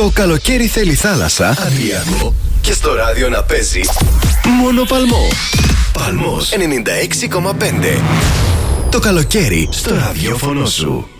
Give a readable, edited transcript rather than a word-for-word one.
Το καλοκαίρι θέλει θάλασσα, Αδριανό, και στο ράδιο να παίζει μόνο Παλμό. Παλμός 96,5. Το καλοκαίρι στο ραδιόφωνο σου.